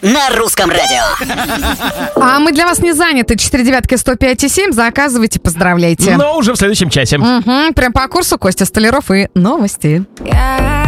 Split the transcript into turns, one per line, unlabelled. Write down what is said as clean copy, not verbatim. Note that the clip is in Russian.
на русском радио.
А мы для вас не заняты. 4-9-105-7. Заказывайте, поздравляйте.
Но уже в следующем часе.
Прям по курсу Костя Столяров и новости.